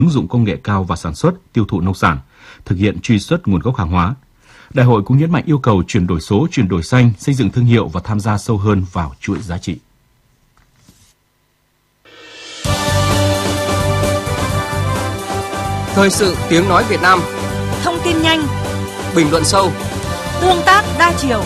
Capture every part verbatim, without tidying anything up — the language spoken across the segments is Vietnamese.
ứng dụng công nghệ cao vào sản xuất, tiêu thụ nông sản, thực hiện truy xuất nguồn gốc hàng hóa. Đại hội cũng nhấn mạnh yêu cầu chuyển đổi số, chuyển đổi xanh, xây dựng thương hiệu và tham gia sâu hơn vào chuỗi giá trị. Thời sự tiếng nói Việt Nam. Thông tin nhanh, bình luận sâu, tương tác đa chiều.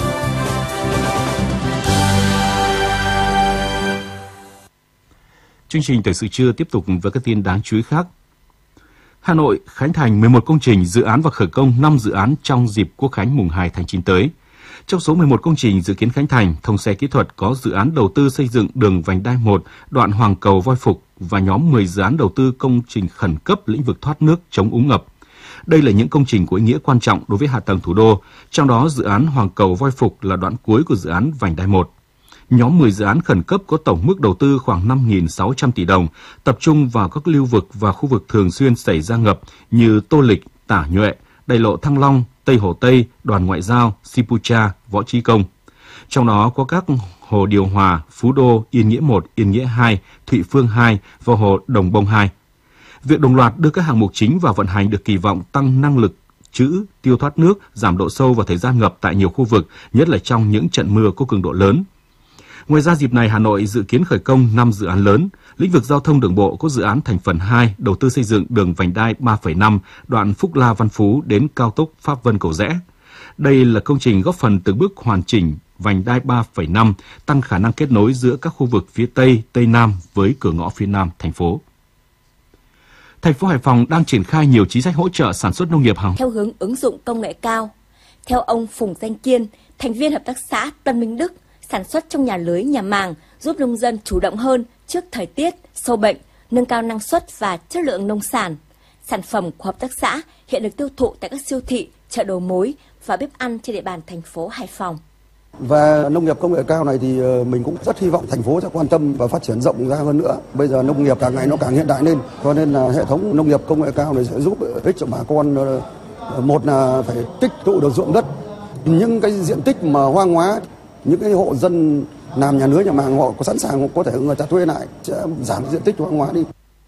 Chương trình thời sự trưa tiếp tục với các tin đáng chú ý khác. Hà Nội khánh thành mười một công trình dự án và khởi công năm dự án trong dịp Quốc khánh mùng hai tháng chín tới. Trong số mười một công trình dự kiến khánh thành, thông xe kỹ thuật có dự án đầu tư xây dựng đường vành đai một, đoạn Hoàng Cầu Voi Phục và nhóm mười dự án đầu tư công trình khẩn cấp lĩnh vực thoát nước chống úng ngập. Đây là những công trình có ý nghĩa quan trọng đối với hạ tầng thủ đô, trong đó dự án Hoàng Cầu Voi Phục là đoạn cuối của dự án vành đai một. Nhóm mười dự án khẩn cấp có tổng mức đầu tư khoảng năm nghìn sáu trăm tỷ đồng, tập trung vào các lưu vực và khu vực thường xuyên xảy ra ngập như Tô Lịch, Tả Nhuệ, Đại lộ Thăng Long, Tây Hồ Tây, Đoàn Ngoại giao, Sipucha, Võ Trí Công. Trong đó có các hồ Điều Hòa, Phú Đô, Yên Nghĩa một, Yên Nghĩa hai, Thụy Phương hai và hồ Đồng Bông hai. Việc đồng loạt đưa các hạng mục chính vào vận hành được kỳ vọng tăng năng lực trữ, tiêu thoát nước, giảm độ sâu và thời gian ngập tại nhiều khu vực, nhất là trong những trận mưa có cường độ lớn. Ngoài ra, dịp này Hà Nội dự kiến khởi công năm dự án lớn. Lĩnh vực giao thông đường bộ có dự án thành phần hai, đầu tư xây dựng đường vành đai ba phẩy năm, đoạn Phúc La Văn Phú đến cao tốc Pháp Vân Cầu Giẽ. Đây là công trình góp phần từng bước hoàn chỉnh vành đai ba phẩy năm, tăng khả năng kết nối giữa các khu vực phía Tây, Tây Nam với cửa ngõ phía Nam thành phố. Thành phố Hải Phòng đang triển khai nhiều chính sách hỗ trợ sản xuất nông nghiệp hàng theo hướng ứng dụng công nghệ cao. Theo ông Phùng Danh Kiên, thành viên hợp tác xã Tân Minh Đức, sản xuất trong nhà lưới, nhà màng giúp nông dân chủ động hơn trước thời tiết, sâu bệnh, nâng cao năng suất và chất lượng nông sản. Sản phẩm của hợp tác xã hiện được tiêu thụ tại các siêu thị, chợ đầu mối và bếp ăn trên địa bàn thành phố Hải Phòng. Và nông nghiệp công nghệ cao này thì mình cũng rất hy vọng thành phố sẽ quan tâm và phát triển rộng ra hơn nữa. Bây giờ nông nghiệp càng ngày nó càng hiện đại lên, cho nên là hệ thống nông nghiệp công nghệ cao này sẽ giúp ích cho bà con. Một là phải tích tụ được ruộng đất, những cái diện tích mà hoang hóa, những cái hộ dân làm nhà lưới nhà màng họ có sẵn sàng có thể người ta thuê lại sẽ giảm diện tích hoang hóa đi.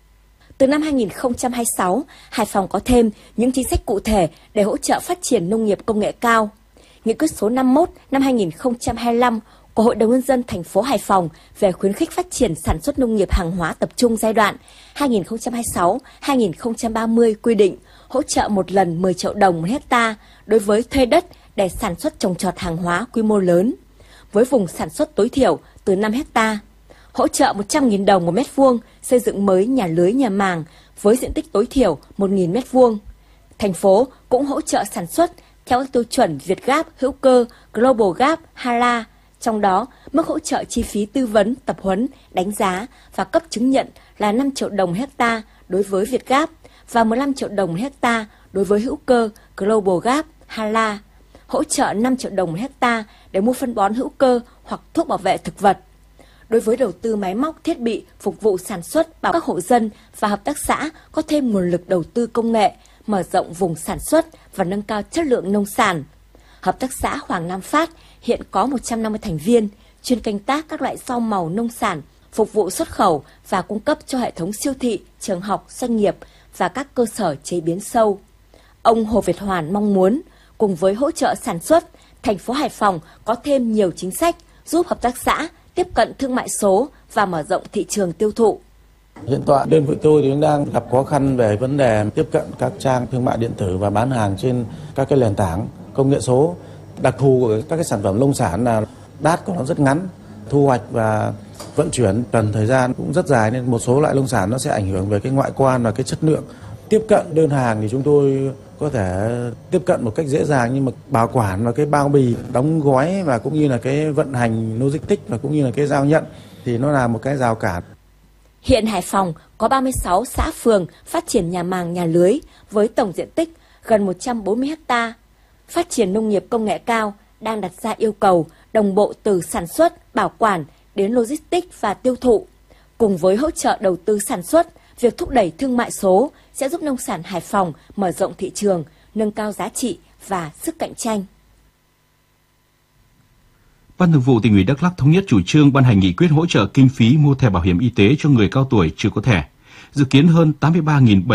Từ năm hai nghìn không trăm hai mươi sáu, Hải Phòng có thêm những chính sách cụ thể để hỗ trợ phát triển nông nghiệp công nghệ cao. Nghị quyết số năm mươi mốt năm hai nghìn không trăm hai mươi lăm của Hội đồng nhân dân thành phố Hải Phòng về khuyến khích phát triển sản xuất nông nghiệp hàng hóa tập trung giai đoạn hai nghìn không trăm hai mươi sáu đến hai nghìn không trăm ba mươi quy định hỗ trợ một lần mười triệu đồng một hecta đối với thuê đất để sản xuất trồng trọt hàng hóa quy mô lớn, với vùng sản xuất tối thiểu từ năm hecta, hỗ trợ một trăm nghìn đồng một mét vuông xây dựng mới nhà lưới nhà màng với diện tích tối thiểu một nghìn mét vuông. Thành phố cũng hỗ trợ sản xuất theo các tiêu chuẩn Việt Gap, hữu cơ, Global Gap, H A L A, trong đó mức hỗ trợ chi phí tư vấn, tập huấn, đánh giá và cấp chứng nhận là năm triệu đồng hecta đối với Việt Gap và mười lăm triệu đồng hecta đối với hữu cơ, Global Gap, H A L A, hỗ trợ năm triệu đồng hecta để mua phân bón hữu cơ hoặc thuốc bảo vệ thực vật. Đối với đầu tư máy móc, thiết bị phục vụ sản xuất, bảo các hộ dân và hợp tác xã có thêm nguồn lực đầu tư công nghệ, mở rộng vùng sản xuất và nâng cao chất lượng nông sản. Hợp tác xã Hoàng Nam Phát hiện có một trăm năm mươi thành viên, chuyên canh tác các loại rau màu nông sản, phục vụ xuất khẩu và cung cấp cho hệ thống siêu thị, trường học, doanh nghiệp và các cơ sở chế biến sâu. Ông Hồ Việt Hoàn mong muốn, cùng với hỗ trợ sản xuất, thành phố Hải Phòng có thêm nhiều chính sách giúp hợp tác xã tiếp cận thương mại số và mở rộng thị trường tiêu thụ. Hiện tại đơn vị tôi thì đang gặp khó khăn về vấn đề tiếp cận các trang thương mại điện tử và bán hàng trên các cái nền tảng công nghệ số. Đặc thù của các cái sản phẩm nông sản là đát của nó rất ngắn, thu hoạch và vận chuyển cần thời gian cũng rất dài, nên một số loại nông sản nó sẽ ảnh hưởng về cái ngoại quan và cái chất lượng. Tiếp cận đơn hàng thì chúng tôi có thể tiếp cận một cách dễ dàng, nhưng mà bảo quản và cái bao bì, đóng gói và cũng như là cái vận hành logistics và cũng như là cái giao nhận thì nó là một cái rào cản. Hiện Hải Phòng có ba mươi sáu xã phường phát triển nhà màng nhà lưới với tổng diện tích gần một trăm bốn mươi ha. Phát triển nông nghiệp công nghệ cao đang đặt ra yêu cầu đồng bộ từ sản xuất, bảo quản đến logistics và tiêu thụ. Cùng với hỗ trợ đầu tư sản xuất, việc thúc đẩy thương mại số sẽ giúp nông sản Hải Phòng mở rộng thị trường, nâng cao giá trị và sức cạnh tranh. Ban Thường vụ Tỉnh ủy Đắk Lắk thống nhất chủ trương ban hành nghị quyết hỗ trợ kinh phí mua thẻ bảo hiểm y tế cho người cao tuổi chưa có thẻ. dự kiến hơn tám mươi ba nghìn